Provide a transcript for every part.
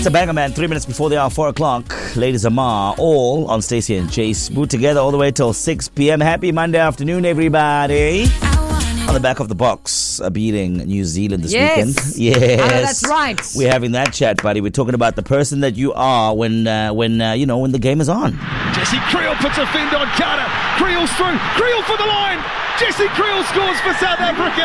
It's a banger, man. 3 minutes before the hour, 4 o'clock. Ladies Amar, all on Stacey and Jace. Boot together all the way till 6 p.m. Happy Monday afternoon, everybody. On the back of the Box, beating New Zealand this weekend. Yes. Oh, that's right. We're having that chat, buddy. We're talking about the person that you are when the game is on. Jesse Creel puts a fend on Carter. Creel's through. Creel for the line. Jesse Creel scores for South Africa.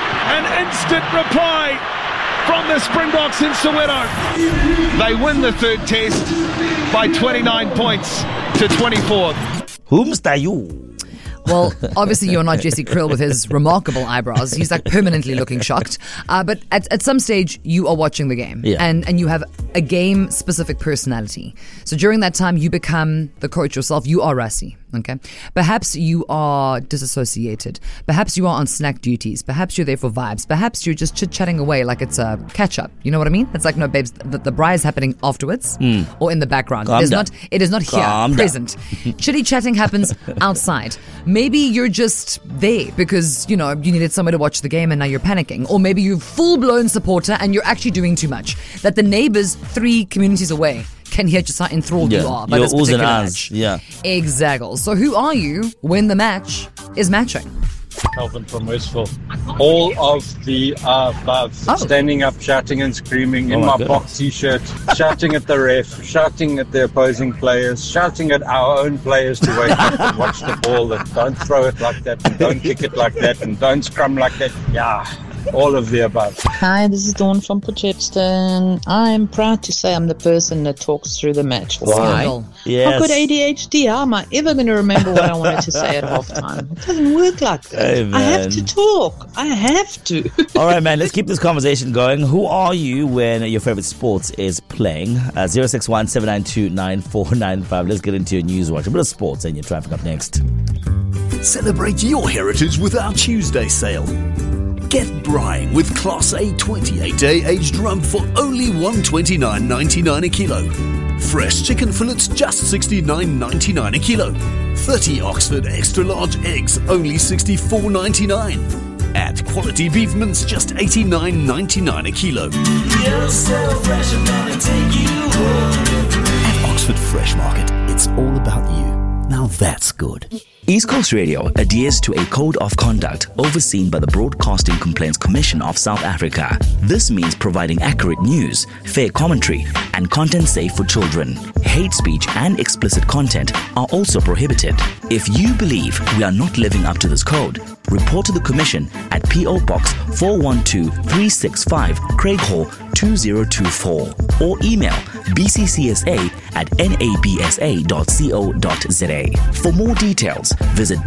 An instant reply from the Springboks in Soweto. They win the third test by 29 points to 24. Whom's you? Well, obviously you're not Jesse Krill with his remarkable eyebrows. He's like permanently looking shocked. But at some stage, you are watching the game. Yeah. And you have a game-specific personality. So during that time, you become the coach yourself. You are Rassie. Okay. Perhaps you are disassociated. Perhaps you are on snack duties. Perhaps you're there for vibes. Perhaps you're just chit-chatting away like it's a catch-up. You know what I mean? It's like, no, babes, the braai is happening afterwards or in the background. It is not here, present. Chitty-chatting happens outside. Maybe you're just there because, you needed somewhere to watch the game and now you're panicking. Or maybe you're full-blown supporter and you're actually doing too much. That the neighbors 3 communities away can hear just how enthralled you are by this particular match. Yeah. Exactly. So who are you when the match is matching? Calvin from Westville. All of the above. Standing up, shouting and screaming in my Box t-shirt, shouting at the ref, shouting at the opposing players, shouting at our own players to wake up and watch the ball. That don't throw it like that, and don't kick it like that, and don't scrum like that. Yeah. All of the above. Hi, this is Dawn from Potchefstroom. I'm proud to say I'm the person that talks through the match. Why? Yes. I've got ADHD. How am I ever going to remember what I wanted to say at halftime? It doesn't work like that. Hey, I have to talk. I have to. All right, man. Let's keep this conversation going. Who are you when your favorite sports is playing? 061 792 9495. Let's get into your news watch. A bit of sports and your traffic up next. Celebrate your heritage with our Tuesday sale. Get braaiing with Class A 28-day aged rump for only $129.99 a kilo. Fresh chicken fillets just $69.99 a kilo. 30 Oxford extra large eggs only $64.99. And quality beef mince just $89.99 a kilo. You're so fresh, I'm gonna take you home. At Oxford Fresh Market, it's all about you. Now that's good. East Coast Radio adheres to a code of conduct overseen by the Broadcasting Complaints Commission of South Africa. This means providing accurate news, fair commentary, and content safe for children. Hate speech and explicit content are also prohibited. If you believe we are not living up to this code, report to the Commission at P.O. Box 412-365 Craig Hall 2024 or email bccsa@nabsa.co.za. For more details, visit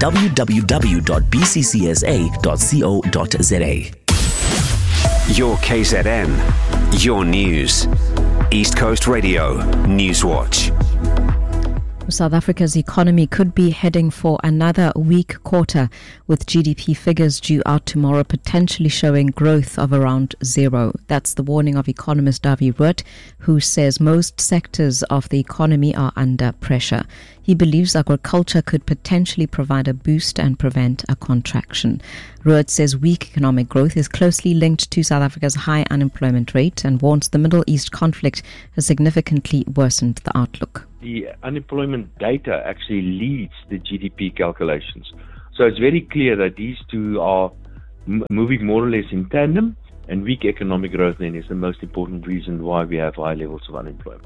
www.bccsa.co.za. Your KZN, your news. East Coast Radio News Watch. South Africa's economy could be heading for another weak quarter, with GDP figures due out tomorrow potentially showing growth of around 0. That's the warning of economist Davie Rood, who says most sectors of the economy are under pressure. He believes agriculture could potentially provide a boost and prevent a contraction. Rood says weak economic growth is closely linked to South Africa's high unemployment rate and warns the Middle East conflict has significantly worsened the outlook. The unemployment data actually leads the GDP calculations. So it's very clear that these two are moving more or less in tandem, and weak economic growth then is the most important reason why we have high levels of unemployment.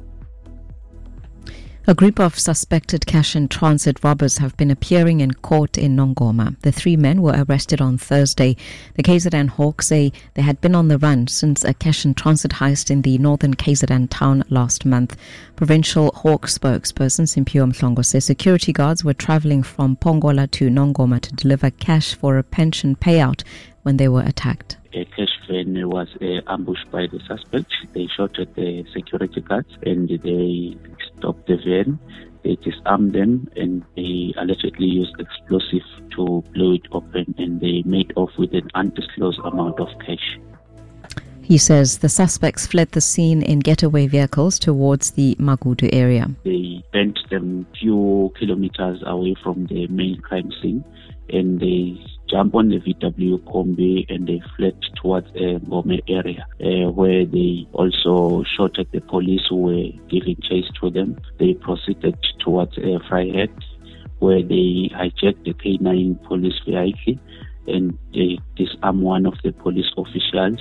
A group of suspected cash-in-transit robbers have been appearing in court in Nongoma. The 3 men were arrested on Thursday. The KZN Hawks say they had been on the run since a cash-in-transit heist in the northern KZN town last month. Provincial Hawk spokesperson Simphiwe Mhlongo says security guards were travelling from Pongola to Nongoma to deliver cash for a pension payout when they were attacked. A cash van was ambushed by the suspects. They shot at the security guards and they stopped the van. They disarmed them and they allegedly used explosive to blow it open, and they made off with an undisclosed amount of cash. He says the suspects fled the scene in getaway vehicles towards the Magudu area. They bent them few kilometers away from the main crime scene, and they jump on the VW Kombi and they fled towards Ngome area, where they also shot at the police who were giving chase to them. They proceeded towards Vryheid, where they hijacked the K9 police vehicle and they disarmed one of the police officials.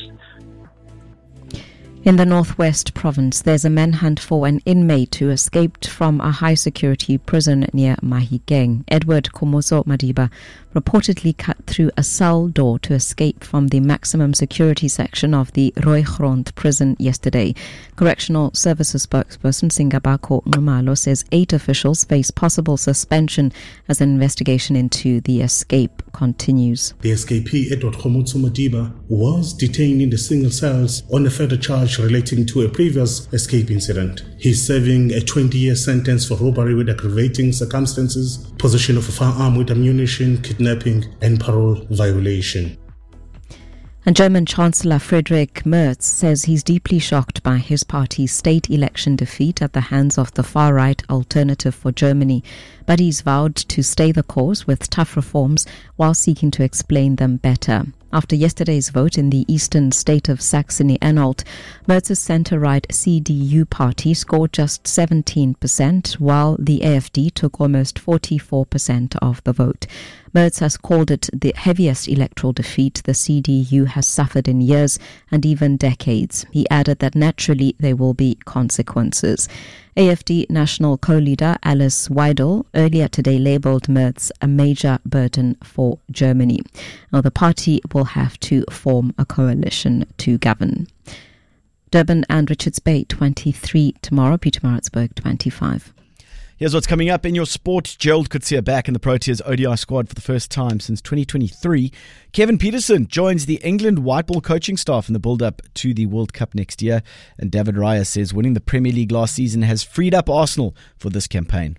In the Northwest Province, there's a manhunt for an inmate who escaped from a high-security prison near Mahikeng. Edward Komoso Madiba reportedly cut through a cell door to escape from the maximum security section of the Rooigrond prison yesterday. Correctional Services spokesperson Singabako Nxumalo says 8 officials face possible suspension as an investigation into the escape continues. The escapee, Edward Komoso Madiba, was detained in the single cells on a further charge relating to a previous escape incident. He's serving a 20-year sentence for robbery with aggravating circumstances, possession of a firearm with ammunition, kidnapping, and parole violation. And German Chancellor Friedrich Merz says he's deeply shocked by his party's state election defeat at the hands of the far-right Alternative for Germany, but he's vowed to stay the course with tough reforms while seeking to explain them better. After yesterday's vote in the eastern state of Saxony-Anhalt, Merz's centre-right CDU party scored just 17%, while the AfD took almost 44% of the vote. Merz has called it the heaviest electoral defeat the CDU has suffered in years and even decades. He added that naturally there will be consequences. AfD national co-leader Alice Weidel earlier today labelled Merz a major burden for Germany. Now the party will have to form a coalition to govern. Durban and Richards Bay 23 tomorrow, Pietermaritzburg 25. Here's what's coming up in your sport. Gerald Coetzee back in the Proteas ODI squad for the first time since 2023. Kevin Peterson joins the England white ball coaching staff in the build-up to the World Cup next year. And David Raya says winning the Premier League last season has freed up Arsenal for this campaign.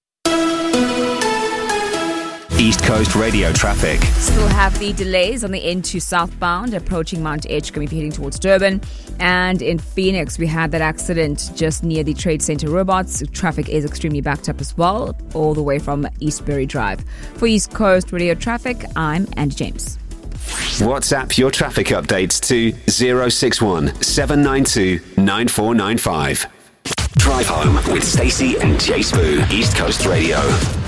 East Coast Radio traffic. Still have the delays on the N2 southbound approaching Mount Edgecombe if you're heading towards Durban. And in Phoenix, we had that accident just near the Trade Center Robots. Traffic is extremely backed up as well, all the way from Eastbury Drive. For East Coast Radio traffic, I'm Andy James. WhatsApp your traffic updates to 061 792 9495. Drive home with Stacey and Jay Spoo, East Coast Radio.